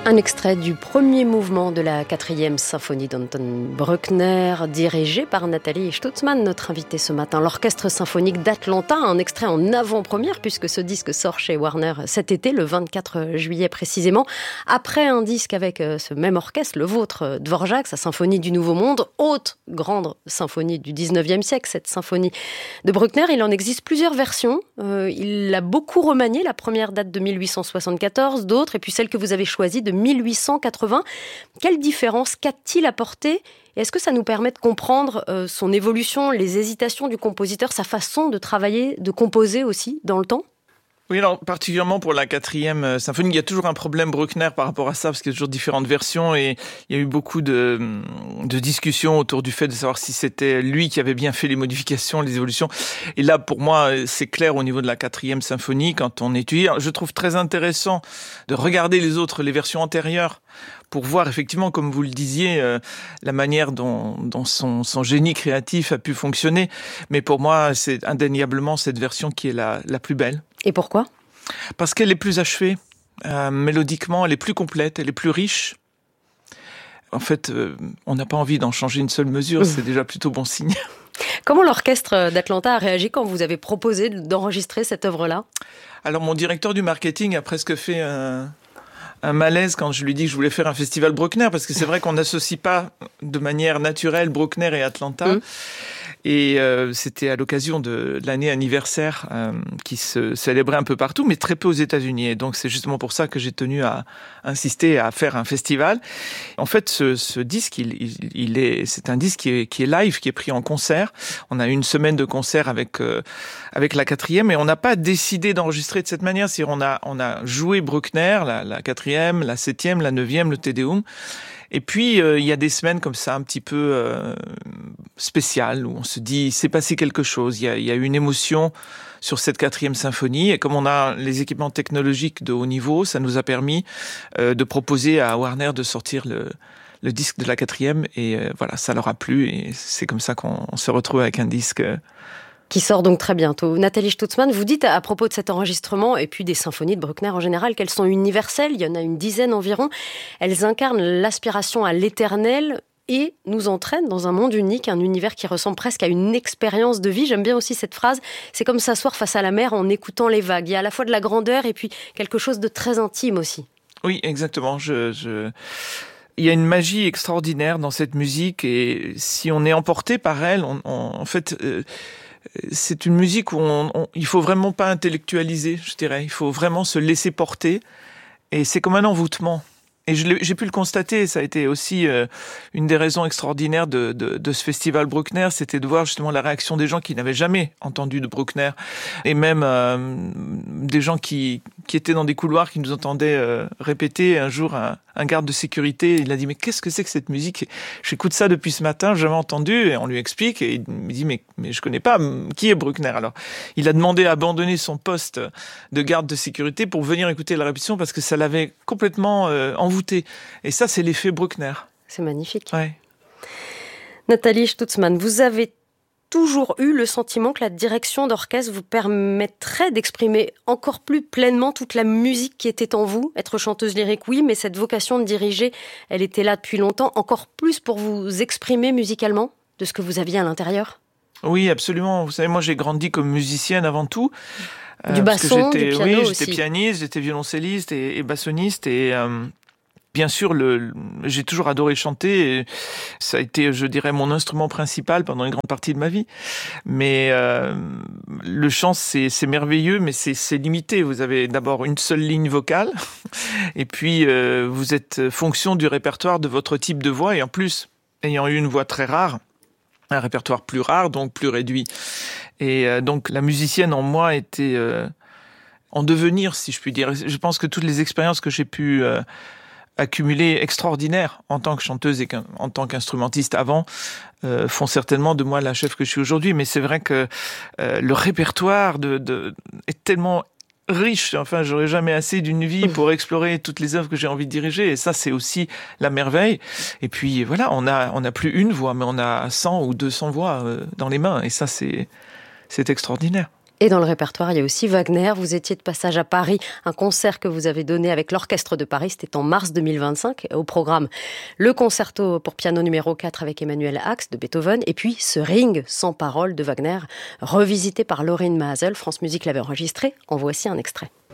Un extrait du premier mouvement de la 4e symphonie d'Anton Bruckner, dirigé par Nathalie Stutzmann, notre invitée ce matin. L'Orchestre symphonique d'Atlanta, un extrait en avant-première, puisque ce disque sort chez Warner cet été, le 24 juillet précisément. Après un disque avec ce même orchestre, le vôtre, Dvorak, sa symphonie du Nouveau Monde, haute, grande symphonie du 19e siècle, cette symphonie de Bruckner. Il en existe plusieurs versions. Il l'a beaucoup remaniée. La première date de 1874, d'autres, et puis celle que vous avez choisie de 1880. Quelle différence qu'a-t-il apporté ? Et est-ce que ça nous permet de comprendre son évolution, les hésitations du compositeur, sa façon de travailler, de composer aussi dans le temps ? Oui, alors particulièrement pour la 4e symphonie, il y a toujours un problème Bruckner par rapport à ça, parce qu'il y a toujours différentes versions et il y a eu beaucoup de discussions autour du fait de savoir si c'était lui qui avait bien fait les modifications, les évolutions. Et là, pour moi, c'est clair au niveau de la 4e symphonie, quand on étudie. Je trouve très intéressant de regarder les versions antérieures, pour voir effectivement, comme vous le disiez, la manière dont son génie créatif a pu fonctionner. Mais pour moi, c'est indéniablement cette version qui est la plus belle. Et pourquoi ? Parce qu'elle est plus achevée. Mélodiquement, elle est plus complète, elle est plus riche. En fait, on n'a pas envie d'en changer une seule mesure, c'est déjà plutôt bon signe. Comment l'Orchestre d'Atlanta a réagi quand vous avez proposé d'enregistrer cette œuvre-là ? Alors, mon directeur du marketing a presque fait un malaise quand je lui dis que je voulais faire un festival Bruckner, parce que c'est vrai qu'on n'associe pas de manière naturelle Bruckner et Atlanta. Et c'était à l'occasion de l'année anniversaire qui se célébrait un peu partout, mais très peu aux États-Unis. Et donc c'est justement pour ça que j'ai tenu à insister à faire un festival. En fait, ce disque, c'est un disque qui est live, qui est pris en concert. On a eu une semaine de concert avec la 4e, et on n'a pas décidé d'enregistrer de cette manière. C'est-à-dire on a joué Bruckner, la 4e, la 7e, la 9e, le Te Deum. Et puis, il y a des semaines comme ça, un petit peu spéciales, où on se dit, c'est passé quelque chose. Il y a eu une émotion sur cette 4e symphonie. Et comme on a les équipements technologiques de haut niveau, ça nous a permis de proposer à Warner de sortir le disque de la 4e. Et voilà, ça leur a plu. Et c'est comme ça qu'on se retrouve avec un disque qui sort donc très bientôt. Nathalie Stutzmann, vous dites à propos de cet enregistrement et puis des symphonies de Bruckner en général qu'elles sont universelles, il y en a une dizaine environ. Elles incarnent l'aspiration à l'éternel et nous entraînent dans un monde unique, un univers qui ressemble presque à une expérience de vie. J'aime bien aussi cette phrase, c'est comme s'asseoir face à la mer en écoutant les vagues. Il y a à la fois de la grandeur et puis quelque chose de très intime aussi. Oui, exactement. Il y a une magie extraordinaire dans cette musique et si on est emporté par elle, en fait... c'est une musique où il faut vraiment pas intellectualiser, je dirais. Il faut vraiment se laisser porter. Et c'est comme un envoûtement. Et j'ai pu le constater, ça a été aussi une des raisons extraordinaires de ce festival Bruckner, c'était de voir justement la réaction des gens qui n'avaient jamais entendu de Bruckner. Et même des gens qui étaient dans des couloirs, qui nous entendaient répéter. Un jour, un garde de sécurité, il a dit « Mais qu'est-ce que c'est que cette musique ? J'écoute ça depuis ce matin, j'ai jamais entendu. » Et on lui explique, et il me dit « Mais je connais pas, qui est Bruckner ?» Alors, il a demandé à abandonner son poste de garde de sécurité pour venir écouter la répétition parce que ça l'avait complètement envoûté. Et ça, c'est l'effet Bruckner. C'est magnifique. Ouais. Nathalie Stutzmann, vous avez toujours eu le sentiment que la direction d'orchestre vous permettrait d'exprimer encore plus pleinement toute la musique qui était en vous. Être chanteuse lyrique, oui, mais cette vocation de diriger, elle était là depuis longtemps, encore plus pour vous exprimer musicalement de ce que vous aviez à l'intérieur. Oui, absolument. Vous savez, moi, j'ai grandi comme musicienne avant tout. Du basson, du piano aussi. J'étais pianiste, j'étais violoncelliste et bassoniste et... Bien sûr, j'ai toujours adoré chanter. Et ça a été, je dirais, mon instrument principal pendant une grande partie de ma vie. Mais le chant, c'est merveilleux, mais c'est limité. Vous avez d'abord une seule ligne vocale, et puis vous êtes fonction du répertoire de votre type de voix. Et en plus, ayant eu une voix très rare, un répertoire plus rare, donc plus réduit. Et donc la musicienne en moi était en devenir, si je puis dire. Je pense que toutes les expériences que j'ai pu accumulées extraordinaires en tant que chanteuse et en tant qu'instrumentiste avant font certainement de moi la chef que je suis aujourd'hui. Mais c'est vrai que le répertoire est tellement riche. Enfin, j'aurais jamais assez d'une vie pour explorer toutes les œuvres que j'ai envie de diriger. Et ça, c'est aussi la merveille. Et puis voilà, on a plus une voix, mais on a 100 ou 200 voix dans les mains. Et ça, c'est extraordinaire. Et dans le répertoire, il y a aussi Wagner. Vous étiez de passage à Paris, un concert que vous avez donné avec l'Orchestre de Paris, c'était en mars 2025. Au programme, le concerto pour piano numéro 4 avec Emmanuel Ax de Beethoven, et puis ce Ring sans parole de Wagner, revisité par Laurine Mazel. France Musique l'avait enregistré. En voici un extrait.